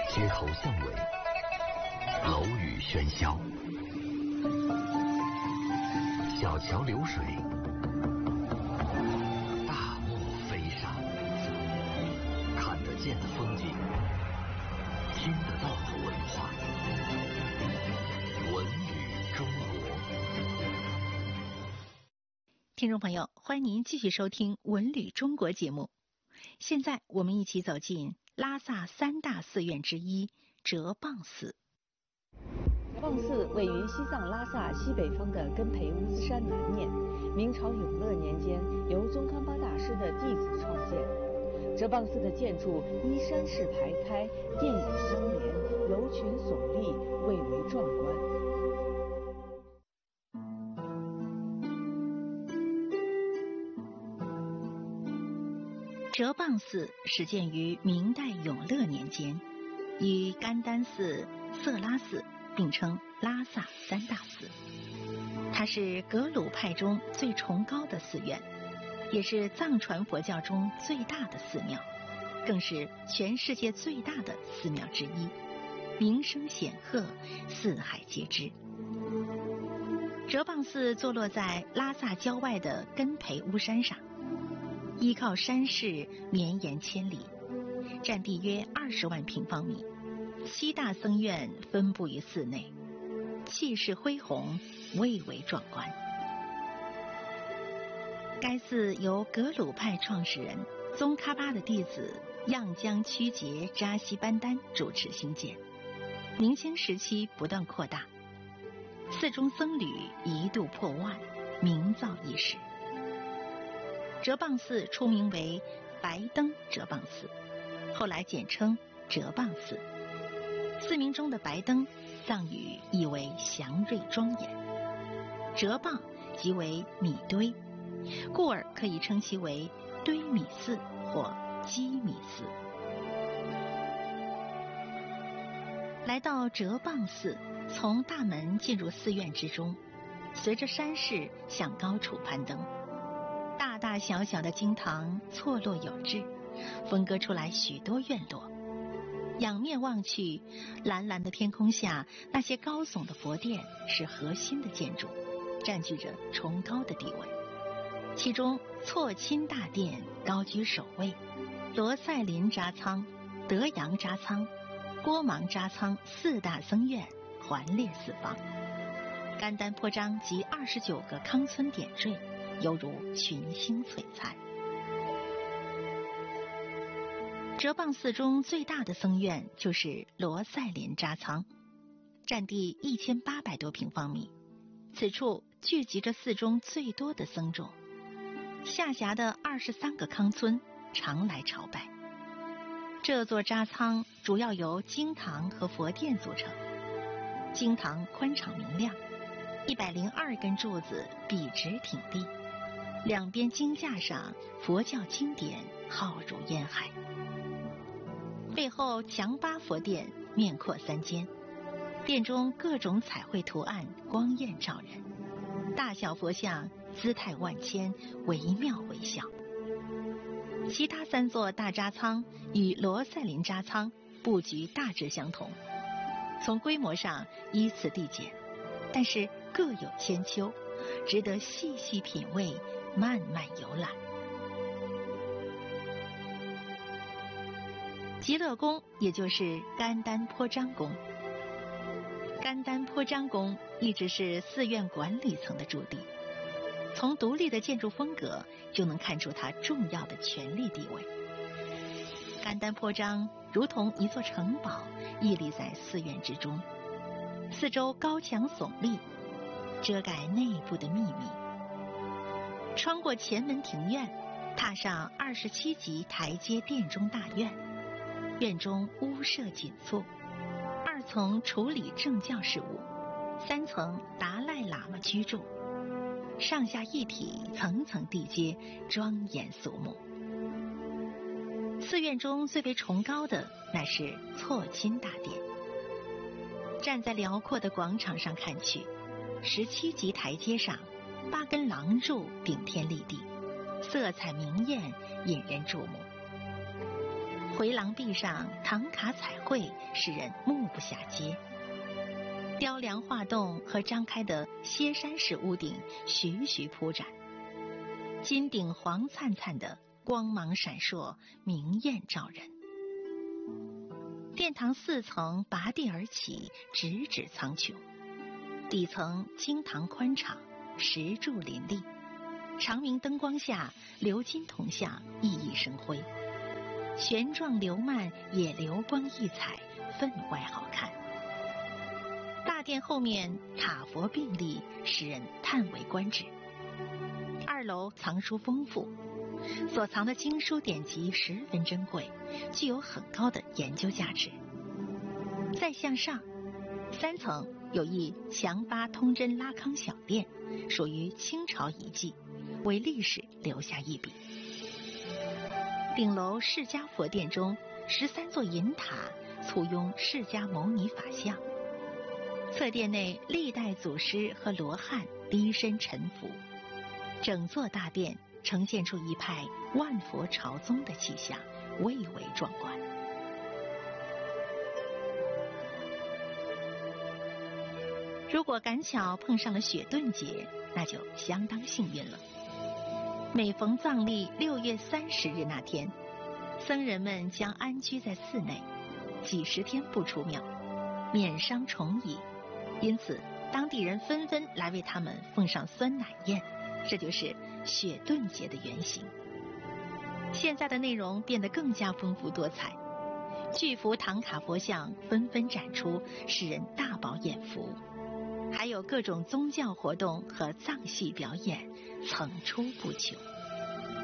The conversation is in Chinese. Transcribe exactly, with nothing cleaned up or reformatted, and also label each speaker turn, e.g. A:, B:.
A: 街头巷尾，楼宇喧嚣，小桥流水，大漠飞沙，看得见的风景，听得到的文化，文旅中国。
B: 听众朋友，欢迎您继续收听《文旅中国》节目。现在我们一起走进拉萨三大寺院之一哲蚌寺。
C: 哲蚌寺位于西藏拉萨西北方的根培乌兹山南面，明朝永乐年间由宗喀巴大师的弟子创建。哲蚌寺的建筑依山势排开，殿宇相连，楼群耸立，蔚为壮观。
B: 哲蚌寺始建于明代永乐年间，与甘丹寺、色拉寺并称拉萨三大寺。它是格鲁派中最崇高的寺院，也是藏传佛教中最大的寺庙，更是全世界最大的寺庙之一，名声显赫，四海皆知。哲蚌寺坐落在拉萨郊外的根培乌山上，依靠山势绵延千里，占地约二十万平方米。七大僧院分布于寺内，气势恢宏，蔚为壮观。该寺由格鲁派创始人宗喀巴的弟子样江曲杰扎西班丹主持兴建，明清时期不断扩大，寺中僧侣一度破万，名噪一时。哲蚌寺出名为白灯哲蚌寺，后来简称哲蚌寺。寺名中的白灯，藏语意为祥瑞庄严，哲蚌即为米堆，故而可以称其为堆米寺或积米寺。来到哲蚌寺，从大门进入寺院之中，随着山势向高处攀登，大大小小的经堂错落有致，分割出来许多院落。仰面望去，蓝蓝的天空下，那些高耸的佛殿是核心的建筑，占据着崇高的地位。其中错钦大殿高居首位，罗塞林扎仓、德阳扎仓、郭芒扎仓四大僧院环列四方，甘丹坡章及二十九个康村点缀，犹如群星璀璨。哲蚌寺中最大的僧院就是罗塞林扎仓，占地一千八百多平方米。此处聚集着寺中最多的僧众，下辖的二十三个康村常来朝拜。这座扎仓主要由经堂和佛殿组成，经堂宽敞明亮，一百零二根柱子笔直挺立，两边经架上佛教经典浩如烟海。背后强巴佛殿面阔三间，殿中各种彩绘图案光艳照人，大小佛像姿态万千，惟妙惟肖。其他三座大扎仓与罗塞林扎仓布局大致相同，从规模上依次递减，但是各有千秋，值得细细品味，慢慢游览。极乐宫也就是甘丹坡章宫，甘丹坡章宫一直是寺院管理层的驻地，从独立的建筑风格就能看出它重要的权力地位。甘丹坡章如同一座城堡，屹立在寺院之中，四周高墙耸立，遮盖内部的秘密。穿过前门庭院，踏上二十七级台阶殿中大院，院中屋舍紧簇，二层处理政教事务，三层达赖喇嘛居住，上下一体，层层递阶，庄严肃穆。寺院中最为崇高的乃是错钦大殿。站在辽阔的广场上看去，十七级台阶上，八根廊柱顶天立地，色彩明艳，引人注目。 回廊壁上唐卡彩绘，使人目不暇接。雕梁画栋和张开的歇山式屋顶徐徐铺展，金顶黄灿灿的，光芒闪烁，明艳照人。殿堂四层拔地而起，直指苍穹。底层经堂宽敞，石柱林立，长明灯光下，鎏金铜像熠熠生辉，旋状流幔也流光溢彩，分外好看。大殿后面塔佛并立，使人叹为观止。二楼藏书丰富，所藏的经书典籍十分珍贵，具有很高的研究价值。再向上，三层有一强八通真拉康小殿，属于清朝遗迹，为历史留下一笔。顶楼释迦佛殿中十三座银塔，簇拥释迦牟尼法像。侧殿内历代祖师和罗汉低身沉伏，整座大殿呈现出一派万佛朝宗的气象，蔚为壮观。如果赶巧碰上了雪顿节，那就相当幸运了。每逢藏历六月三十日那天，僧人们将安居在寺内，几十天不出庙，免伤虫蚁。因此当地人纷纷来为他们奉上酸奶宴，这就是雪顿节的原型。现在的内容变得更加丰富多彩，巨幅唐卡佛像纷纷展出，使人大饱眼福，还有各种宗教活动和藏戏表演层出不穷。